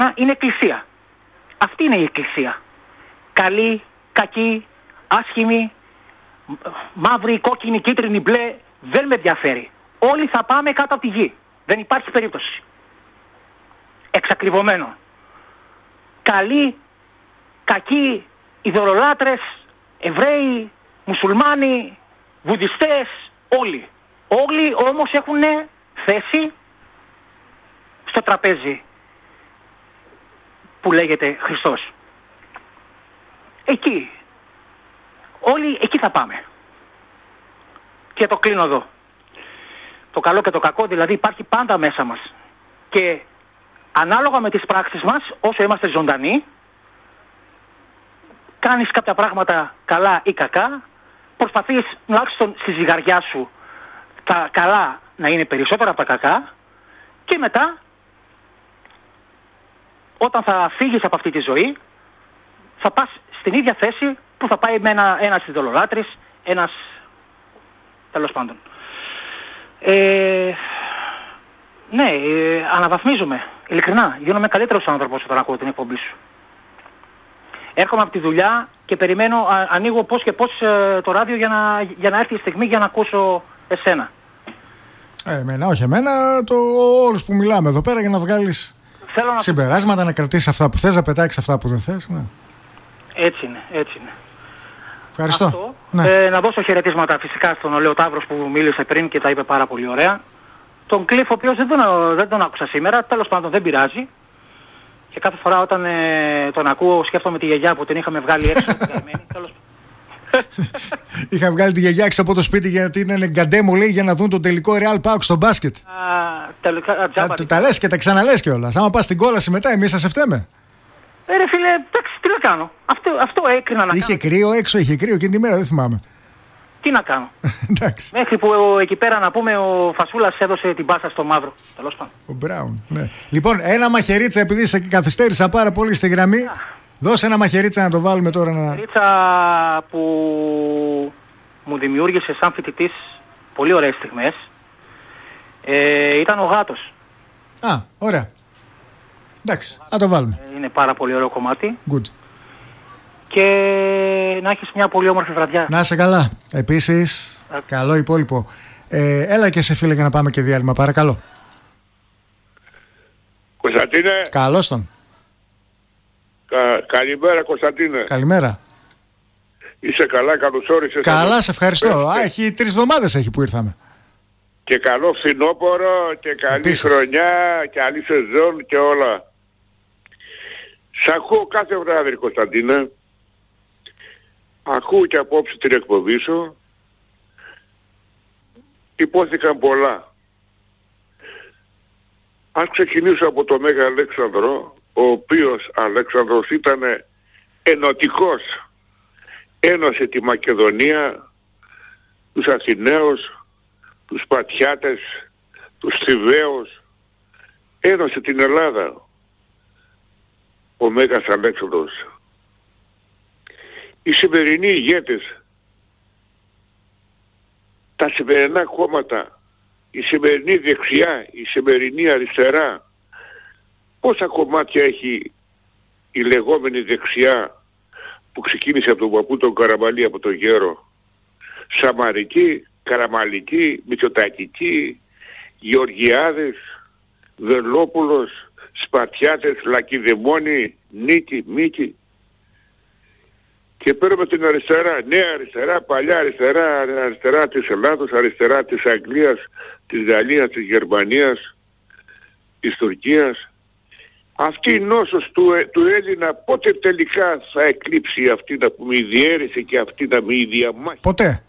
είναι εκκλησία. Αυτή είναι η εκκλησία. Καλή, κακή, άσχημη, μαύρη, κόκκινη, κίτρινη, μπλε, δεν με ενδιαφέρει. Όλοι θα πάμε κάτω από τη γη. Δεν υπάρχει περίπτωση. Εξακριβωμένο. Καλοί, κακοί, ειδωλολάτρες, Εβραίοι, Μουσουλμάνοι, Βουδιστές, όλοι. Όλοι όμως έχουν θέση στο τραπέζι που λέγεται Χριστός. Εκεί. Όλοι εκεί θα πάμε. Και το κλείνω εδώ. Το καλό και το κακό δηλαδή υπάρχει πάντα μέσα μας. Και ανάλογα με τις πράξεις μας, όσο είμαστε ζωντανοί, κάνεις κάποια πράγματα καλά ή κακά, προσπαθείς τουλάχιστον στη ζυγαριά σου τα καλά να είναι περισσότερα από τα κακά και μετά, όταν θα φύγεις από αυτή τη ζωή, θα πας στην ίδια θέση που θα πάει με ένας ειδωλολάτρης, ένας τέλος πάντων. Ναι, αναβαθμίζομαι. Ειλικρινά, γίνομαι καλύτερος άνθρωπος όταν ακούω την εκπομπή σου. Έρχομαι από τη δουλειά και περιμένω, ανοίγω πώς και πώς το ράδιο για να έρθει η στιγμή για να ακούσω εσένα. Εμένα, όχι εμένα, όλους που μιλάμε εδώ πέρα για να βγάλεις συμπεράσματα, να κρατήσεις αυτά που θες, να πετάξεις αυτά που δεν θες. Ναι. Έτσι είναι, έτσι είναι. Ευχαριστώ. Αυτό, ναι. Να δώσω χαιρετίσματα φυσικά στον Ολεοτάβρος που μίλησε πριν και τα είπε πάρα πολύ ωραία. Τον Κλειφ, ο οποίος δεν τον άκουσα σήμερα, τέλος πάντων δεν πειράζει. Και κάθε φορά όταν τον ακούω σκέφτομαι τη γιαγιά που την είχαμε βγάλει έξω. Είχα βγάλει τη γιαγιά έξω από το σπίτι γιατί είναι γκαντέ μου, λέει, για να δουν τον τελικό Real Pauk στο μπάσκετ. Τα λες και τα ξαναλες κιόλας. Άμα πας στην κόλαση μετά, εμείς σας φταίμε. Ρε φίλε, εντάξει, τι να κάνω. Αυτό έκρινα να είχε κάνω. Κρύο έξω, είχε κρύο εκείνη τη μέρα, δεν θυμάμαι. Τι να κάνω. Εντάξει. Μέχρι που εκεί πέρα να πούμε ο Φασούλας έδωσε την πάσα στο μαύρο. Τέλος πάντων. Ο Μπράουν, ναι. Λοιπόν, ένα μαχαιρίτσα, επειδή σε καθυστέρησα πάρα πολύ στη γραμμή. Δώσε ένα μαχαιρίτσα να το βάλουμε τώρα. Μαχαιρίτσα που μου δημιούργησε σαν φοιτητής πολύ ωραίες στιγμές. Ήταν ο Γάτος. Α, ωραία. Εντάξει, θα το βάλουμε. Είναι πάρα πολύ ωραίο κομμάτι. Good. Και να έχεις μια πολύ όμορφη βραδιά. Να είσαι καλά. Επίσης, καλό υπόλοιπο. Έλα και σε φίλε για να πάμε και διάλειμμα, παρακαλώ. Κωνσταντίνε. Καλώς τον. Καλημέρα Κωνσταντίνε. Καλημέρα. Είσαι καλά, καλώς όρισες. Καλά, σε ευχαριστώ. Έχει 3 εβδομάδες έχει που ήρθαμε. Και καλό φθινόπωρο και καλή Επίσης. χρονιά, καλή σεζόν και όλα. Σ' ακούω κάθε βράδυ Κωνσταντίνε. Ακούω και απόψε την εκπομπή σου. Υπόθηκαν πολλά. Ας ξεκινήσω από το Μέγα Αλέξανδρο, ο οποίος Αλέξανδρος ήταν ενωτικός. Ένωσε τη Μακεδονία, τους Αθηναίους, τους Σπαρτιάτες, τους Θηβαίους. Ένωσε την Ελλάδα ο Μέγας Αλέξανδρος. Οι σημερινοί ηγέτες, τα σημερινά κόμματα, η σημερινή δεξιά, η σημερινή αριστερά, πόσα κομμάτια έχει η λεγόμενη δεξιά που ξεκίνησε από τον παππού τον Καραμαλή, από τον Γέρο? Σαμαρική, Καραμαλική, Μητσοτακική, Γεωργιάδες, Βελόπουλος, Σπαρτιάτες, Λακιδαιμόνη, Νίκη, Μίκη. Και παίρνουμε την αριστερά, νέα αριστερά, παλιά αριστερά, αριστερά της Ελλάδος, αριστερά της Αγγλίας, της Γαλλίας, της Γερμανίας, της Τουρκίας. Αυτή η νόσος του Έλληνα πότε τελικά θα εκλείψει αυτή να πούμε η διαίρεση και αυτή να μην η διαμάχη? Ποτέ.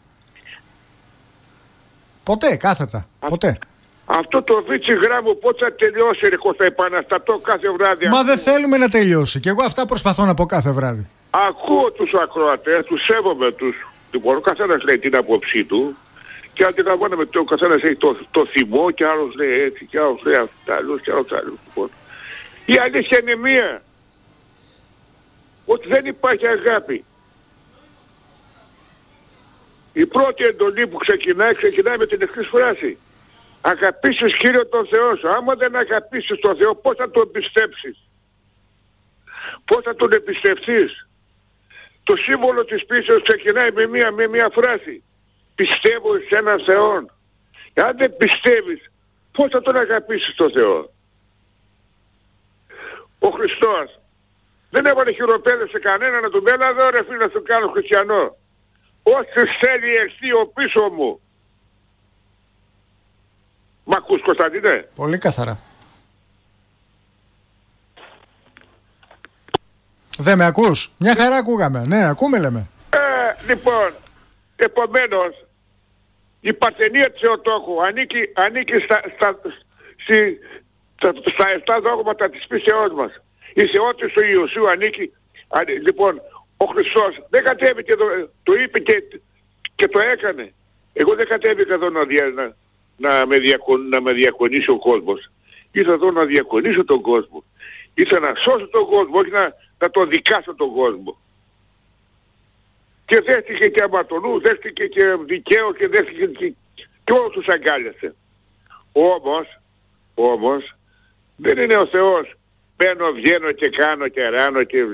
Ποτέ, κάθετα. Ποτέ. Αυτό το βίτσι γράμμο πότε θα τελειώσει ρε Κώστα, επαναστατώ κάθε βράδυ? Μα δεν θέλουμε να τελειώσει. Και εγώ αυτά προσπαθώ να πω κάθε βράδυ. Ακούω τους ακροατές, τους σέβομαι τους. Λοιπόν, ο καθένας λέει την άποψή του και αντιλαμβάνομαι ότι ο καθένας έχει το θυμό και άλλος λέει έτσι και άλλος λέει αυτά, άλλος και άλλος άλλος. Λοιπόν, η αλήθεια είναι μία. Ότι δεν υπάρχει αγάπη. Η πρώτη εντολή που ξεκινάει με την εξής φράση. Αγαπήσεις Κύριο τον Θεό σου. Άμα δεν αγαπήσεις τον Θεό, πώς θα τον πιστέψεις? Πώς θα τον εμπιστευτείς? Το σύμβολο της πίστεως ξεκινάει με μια φράση. Πιστεύω σε έναν Θεό. Αν δεν πιστεύεις, πώς θα τον αγαπήσεις τον Θεό? Ο Χριστός δεν έβαλε χειροπέδες σε κανένα να του πει, έλα εδώ ρε φίλε να σου κάνω χριστιανό. Όσοι θέλει έρθει ο πίσω μου. Μ' ακούς, Κωνσταντίνε? Πολύ καθαρά. Δεν με ακούς? Μια χαρά ακούγαμε. Ναι, ακούμε λέμε. Λοιπόν, επομένως, η Παρθενία της Θεοτόκου ανήκει στα 7 δόγματα της πίστεώς μας. Η θεότητα του Ιωσού ανήκει. Λοιπόν, ο Χριστός δεν κατέβηκε εδώ, το είπε και το έκανε. Εγώ δεν κατέβηκα εδώ να με διακονήσει ο κόσμος. Ήρθα εδώ να διακονήσω τον κόσμο. Ήρθα να σώσω τον κόσμο, όχι να τον δικάσω τον κόσμο. Και δέχτηκε και αμαρτωλού, δέχτηκε και δικαίο και δέχτηκε και όλους τους αγκάλιασε. Όμως, δεν είναι ο Θεός. Μπαίνω, βγαίνω και κάνω και ράνω και...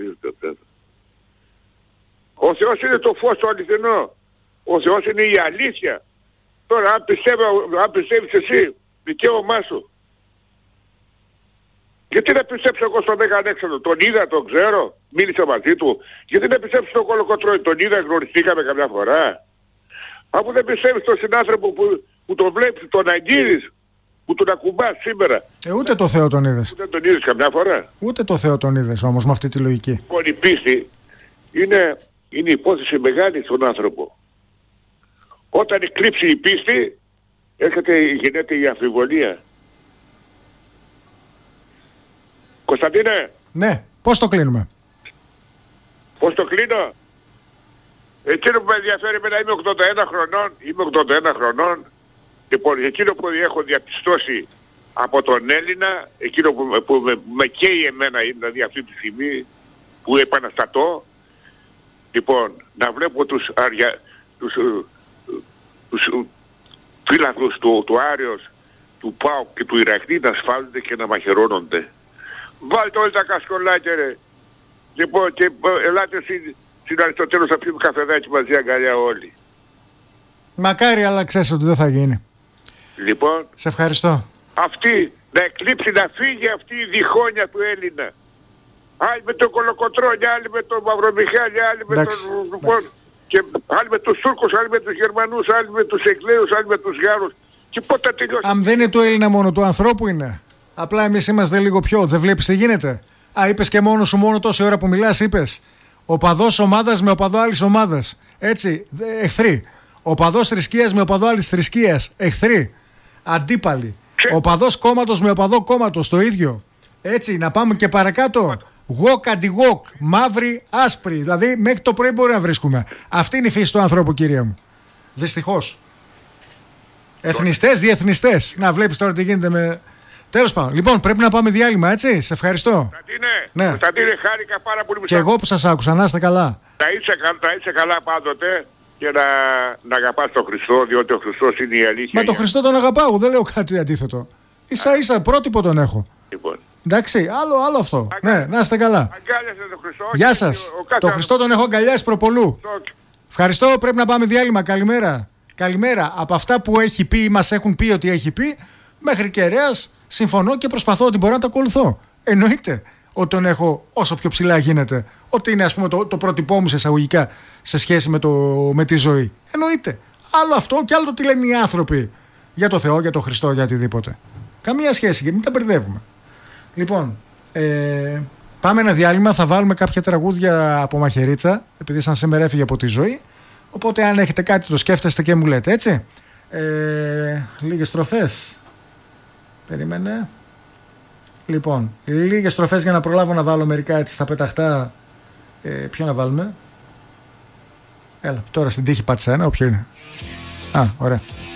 Ο Θεός είναι το φως το αληθινό. Ο Θεός είναι η αλήθεια. Τώρα αν πιστεύεις εσύ, δικαίωμά σου. Γιατί να πιστέψω εγώ στον Μεγαλέξανδρο? Τον είδα, τον ξέρω, μίλησα μαζί του. Γιατί να πιστέψω στον Κολοκοτρώνη? Τον είδα, γνωριστήκαμε καμιά φορά. Αφού δεν πιστεύεις στον συνάνθρωπο που τον βλέπεις, τον αγγίζεις, που τον ακουμπάς σήμερα. Ούτε το Θεό τον είδες. Ούτε τον είδες καμιά φορά. Ούτε το Θεό τον είδες όμως με αυτή τη λογική. Λοιπόν, η πίστη είναι υπόθεση μεγάλη στον άνθρωπο. Όταν εκλείψει η πίστη, γίνεται η αμφιβολία. Κωνσταντίνε. Ναι, πώς το κλείνουμε? Πώς το κλείνω? Εκείνο που με ενδιαφέρει εμένα, είμαι 81 χρονών. Λοιπόν, εκείνο που έχω διαπιστώσει από τον Έλληνα, εκείνο που με καίει εμένα, δηλαδή αυτή τη στιγμή που επαναστατώ, λοιπόν, να βλέπω τους φύλακρους του Άρεως, του ΠΑΟΚ και του Ηρακλή να σφάλονται και να μαχαιρώνονται. Βάλτε όλοι τα κασκολάκια ρε. Λοιπόν, και ελάτε στην Αριστοτέλους να πιούμε καφεδάκι μαζί αγκαλιά όλοι. Μακάρι, αλλά ξέρεις ότι δεν θα γίνει. Λοιπόν, σε ευχαριστώ. Αυτή να εκλείψει, να φύγει αυτή η διχόνοια του Έλληνα. Άλλοι με τον Κολοκοτρώνη, άλλοι με τον Μαυρομιχάλη, άλλοι με τον... Λοιπόν, και άλλοι με τους Τούρκους, άλλοι με τους Γερμανούς, άλλοι με τους Εγγλέους, άλλοι με τους Γάρους. Και πότε τελειώσει? Αν δεν είναι του Έλληνα μόνο, του ανθρώπου είναι. Απλά εμείς είμαστε λίγο πιο. Δεν βλέπεις τι γίνεται? Είπες και μόνο σου, μόνο τόση ώρα που μιλάς, είπες. Οπαδός ομάδας με οπαδό άλλης ομάδας. Έτσι, εχθροί. Οπαδός θρησκείας με οπαδό άλλης θρησκείας. Εχθροί. Αντίπαλοι. Οπαδός κόμματος με οπαδό κόμματος. Το ίδιο. Έτσι, να πάμε και παρακάτω. Γοκ αντι-γοκ. Μαύροι, άσπροι. Δηλαδή, μέχρι το πρωί μπορεί να βρίσκουμε. Αυτή είναι η φύση του ανθρώπου, κύριε μου. Δυστυχώς. Εθνιστές, διεθνιστές. Να βλέπεις τώρα τι γίνεται με. Τέλος πάντων. Λοιπόν, πρέπει να πάμε διάλειμμα, έτσι. Σε ευχαριστώ. Κωνσταντίνε, χάρηκα πάρα πολύ. Και εγώ που σας άκουσα, να είστε καλά. Να είσαι καλά πάντοτε και να αγαπάς τον Χριστό, διότι ο Χριστός είναι η αλήθεια. Μα τον Χριστό τον αγαπάω, δεν λέω κάτι αντίθετο. Ίσα πρότυπο τον έχω. Λοιπόν. Εντάξει, άλλο αυτό. Ναι, να είστε καλά. Αγκάλιασε τον Χριστό. Γεια σας. Τον Χριστό τον έχω αγκαλιάσει προπολού. Ευχαριστώ, πρέπει να πάμε διάλειμμα. Καλημέρα. Καλημέρα. Από αυτά που έχει πει ή μας έχουν πει ότι έχει πει, μέχρι κεραίας συμφωνώ και προσπαθώ ότι μπορώ να το ακολουθώ. Εννοείται ότι τον έχω όσο πιο ψηλά γίνεται. Ότι είναι, ας πούμε, το πρότυπό μου σε εισαγωγικά σε σχέση με τη ζωή. Εννοείται. Άλλο αυτό και άλλο το τι λένε οι άνθρωποι για το Θεό, για τον Χριστό, για οτιδήποτε. Καμία σχέση και μην τα μπερδεύουμε. Λοιπόν, πάμε ένα διάλειμμα. Θα βάλουμε κάποια τραγούδια από Μαχαιρίτσα, επειδή σαν σήμερα έφυγε από τη ζωή. Οπότε αν έχετε κάτι το σκέφτεστε και μου λέτε, έτσι. Λίγες στροφές. Περίμενε. Λοιπόν, λίγες στροφές για να προλάβω να βάλω μερικά έτσι στα πεταχτά. Ποιο να βάλουμε? Έλα, τώρα στην τύχη πάτησα ένα. Όποιο είναι? Ωραία.